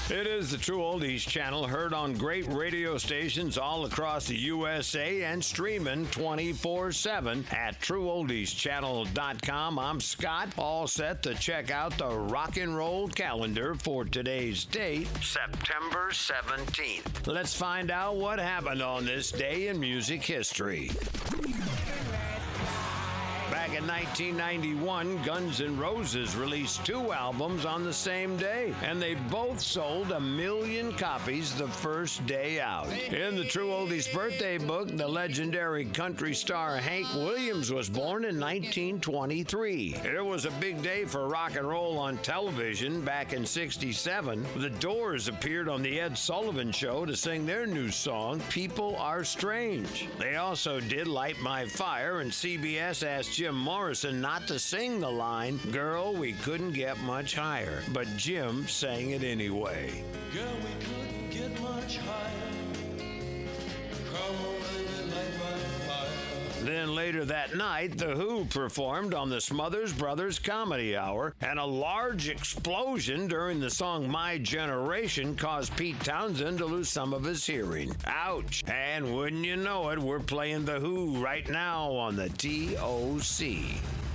It is the True Oldies channel, heard on great radio stations all across the USA and streaming 24/7 at TrueOldiesChannel.com. I'm Scott, all set to check out the rock and roll calendar for today's date, September 17th. Let's find out what happened on this day in music history. Back in 1991, Guns N' Roses released 2 albums on the same day, and they both sold 1 million copies the first day out. In the True Oldies birthday book, the legendary country star Hank Williams was born in 1923. It was a big day for rock and roll on television back in '67. The Doors appeared on The Ed Sullivan Show to sing their new song, People Are Strange. They also did Light My Fire, and CBS asked Jim Morrison not to sing the line, Girl, we couldn't get much higher. But Jim sang it anyway. Girl, we couldn't get much higher. Come on, baby, light my fire. Then later that night, The Who performed on the Smothers Brothers Comedy Hour, and a large explosion during the song My Generation caused Pete Townsend to lose some of his hearing. Ouch! And wouldn't you know it, we're playing The Who right now on the TOC.